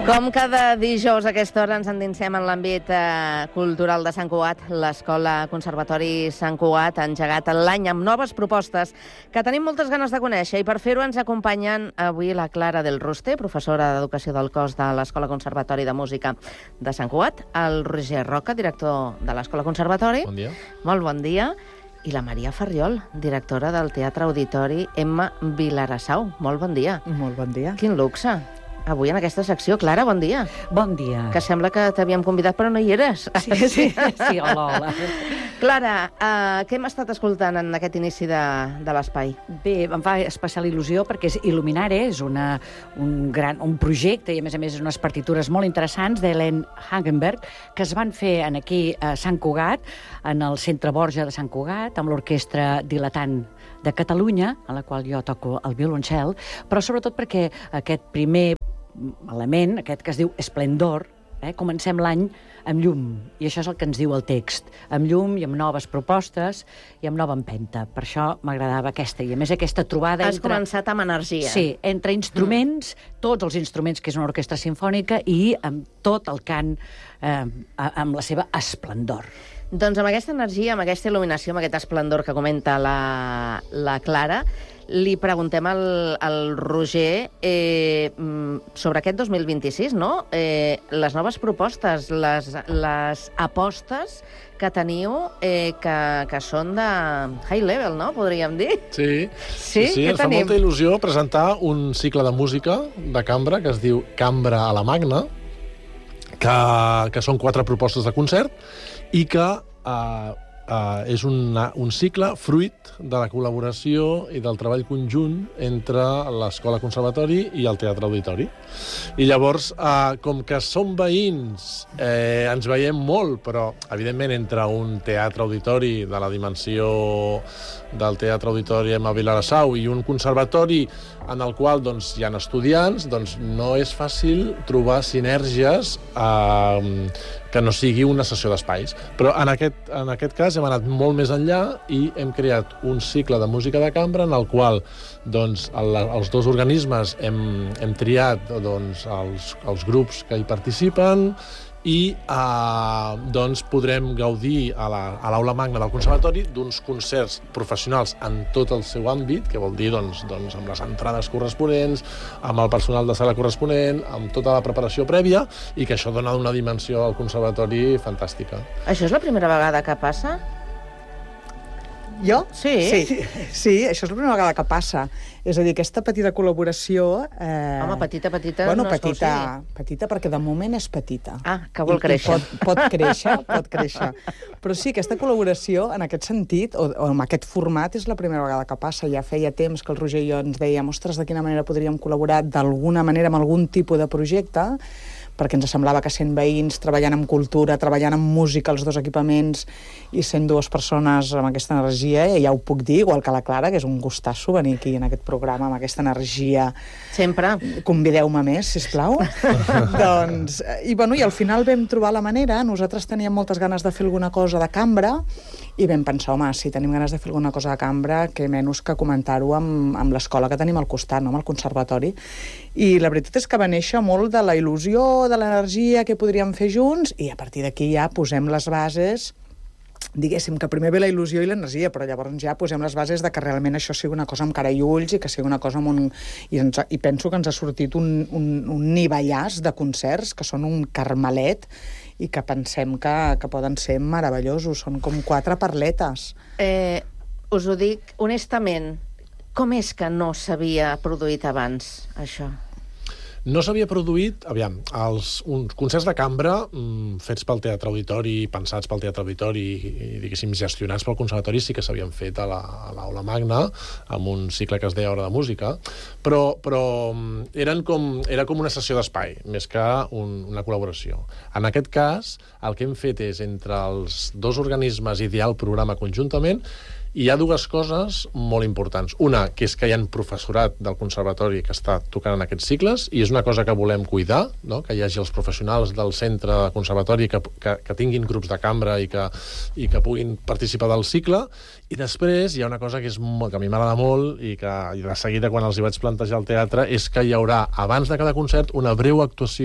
Com cada dijous a aquesta hora ens endinsem en l'àmbit cultural de Sant Cugat, l'Escola Conservatori Sant Cugat ha engegat l'any amb noves propostes que tenim moltes ganes de conèixer, i per fer-ho ens acompanyen avui la Clara del Roster, professora d'Educació del cos de l'Escola Conservatori de Música de Sant Cugat, el Roger Roca, director de l'Escola Conservatori. Bon dia. Molt bon dia. I la Maria Farriol, directora del Teatre Auditori Emma Vilarassau. Molt bon dia. Molt bon dia. Quin luxe. Avui en aquesta secció. Clara, bon dia. Bon dia. Que sembla que t'havíem convidat però no hi eres. Sí, hola, hola. Clara, què hem estat escoltant en aquest inici de l'espai? Bé, em fa especial il·lusió perquè Illuminare és un projecte i, a més, unes partitures molt interessants d'Helen Hagenberg que es van fer aquí a Sant Cugat, en el Centre Borja de Sant Cugat, amb l'Orquestra Dilatant de Catalunya, a la qual jo toco el violoncel, però sobretot perquè aquest primer element, aquest que es diu esplendor, comencem l'any amb llum, i això és el que ens diu el text, amb llum i amb noves propostes i amb nova empenta. Per això m'agradava aquesta, i a més aquesta trobada Has començat amb energia. Sí, entre instruments, tots els instruments que és una orquestra simfònica, i amb tot el cant amb la seva esplendor. Doncs amb aquesta energia, amb aquesta il·luminació, amb aquest esplendor que comenta la Clara, li preguntem al Roger sobre aquest 2026, no? Les noves propostes, les apostes que teniu que són de high level, no? Podríem dir. Sí, Què ens fa molta il·lusió presentar un cicle de música de cambra que es diu Cambra a la Magna, que són 4 propostes de concert i que és un cicle fruit de la col·laboració i del treball conjunt entre l'Escola Conservatori i el Teatre Auditori. I llavors, com que som veïns, ens veiem molt, però, evidentment, entre un teatre auditori de la dimensió del Teatre Auditori Emma Vilarassau i un conservatori en el qual hi ha estudiants, no és fàcil trobar sinergies que no sigui una sessió d'espais. Però en aquest cas hem anat molt més enllà i hem creat un cicle de música de cambra en el qual els dos organismes hem triat els grups que hi participen i podrem gaudir a l'Aula Magna del Conservatori d'uns concerts professionals en tot el seu àmbit, que vol dir amb les entrades corresponents, amb el personal de sala corresponent, amb tota la preparació prèvia, i que això dona una dimensió al Conservatori fantàstica. Això és la primera vegada que passa? Jo? Sí, això és la primera vegada que passa. És a dir, aquesta petita col·laboració... Home, petita bueno, no es vol ser. petita perquè de moment és petita. Ah, que vol créixer. Pot créixer. Però sí, aquesta col·laboració, en aquest sentit, o en aquest format, és la primera vegada que passa. Ja feia temps que el Roger i jo ens dèiem, ostres, de quina manera podríem col·laborar d'alguna manera amb algun tipus de projecte, perquè ens semblava que sent veïns, treballant amb cultura, treballant amb música, els dos equipaments, i sent 2 persones amb aquesta energia, ja ho puc dir, igual que la Clara, que és un gustasso venir aquí en aquest programa amb aquesta energia. Sempre. Convideu-me més, sisplau. I al final vam trobar la manera, nosaltres teníem moltes ganes de fer alguna cosa de cambra, i vam pensar, home, si tenim ganes de fer alguna cosa de cambra, què menys que comentar-ho amb l'escola que tenim al costat, no? Amb el conservatori. I la veritat és que va néixer molt de la il·lusió, de l'energia que podríem fer junts, i a partir d'aquí ja posem les bases, diguéssim que primer ve la il·lusió i l'energia, però llavors ja posem les bases de que realment això sigui una cosa amb cara i ulls i que sigui una cosa amb un... I penso que ens ha sortit un nivellàs de concerts que són un carmelet i que pensem que poden ser meravellosos. Són com 4 perletes. Us ho dic honestament, com és que no s'havia produït abans, això? No s'havia produït, uns concerts de cambra fets pel Teatre Auditori, pensats pel Teatre Auditori i, diguéssim, gestionats pel Conservatori, sí que s'havien fet a l'Aula Magna, amb un cicle que es deia Hora de Música, però era com una sessió d'espai, més que una col·laboració. En aquest cas, el que hem fet és, entre els 2 organismes, idear el programa conjuntament. Hi ha 2 coses molt importants. Una, que és que hi ha professorat del Conservatori que està tocant en aquests cicles, i és una cosa que volem cuidar, no? Que hi hagi els professionals del centre de Conservatori que tinguin grups de cambra i que puguin participar del cicle. I després hi ha una cosa que a mi m'agrada molt i que de seguida, quan els hi vaig plantejar al teatre, és que hi haurà, abans de cada concert, una breu actuació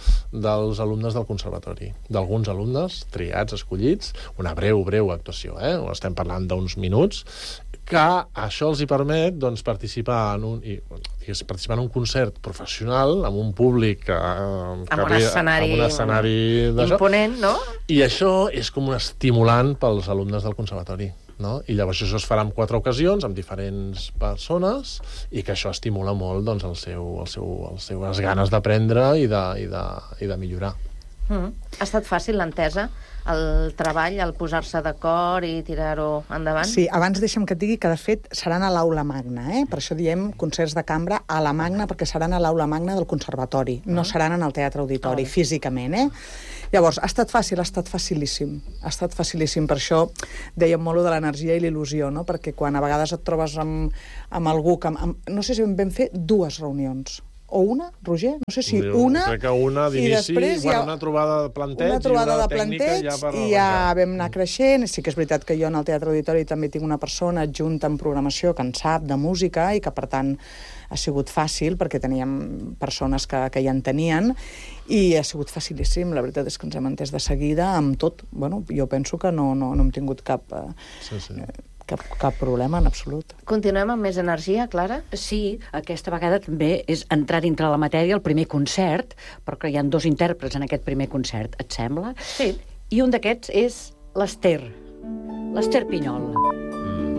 dels alumnes del conservatori, d'alguns alumnes triats, escollits, una breu actuació, estem parlant d'uns minuts, que això els hi permet doncs, participar en un concert professional amb un públic amb un escenari imponent, no? I això és com un estimulant pels alumnes del conservatori, no? I llavors això es farà en 4 ocasions amb diferents persones i que això estimula molt doncs, les seves ganes d'aprendre i de millorar. Ha estat fàcil l'entesa, el treball, el posar-se d'acord i tirar-ho endavant? Sí, abans deixa'm que et digui que, de fet, seran a l'aula magna, Per això diem concerts de cambra a la magna, perquè seran a l'aula magna del conservatori, no seran en el teatre auditori, físicament, Llavors, ha estat fàcil? Ha estat facilíssim. Ha estat facilíssim. Per això dèiem molt de l'energia i l'il·lusió, no? Perquè quan a vegades et trobes amb algú que... No sé si vam fer 2 reunions. O una, Roger? No sé si una... Crec que una d'inici, una trobada de plantets, una trobada de plantets i ja vam anar creixent. Sí que és veritat que jo en el Teatre Auditori també tinc una persona adjunta en programació que en sap de música i que, per tant, ha sigut fàcil, perquè teníem persones que ja en tenien, i ha sigut facilíssim. La veritat és que ens hem entès de seguida amb tot. Bueno, jo penso que no hem tingut cap problema en absolut. Continuem amb més energia, Clara? Sí, aquesta vegada també és entrar dintre la matèria, el primer concert, perquè hi ha 2 intèrprets en aquest primer concert, et sembla? Sí. I un d'aquests és l'Ester Pinyol.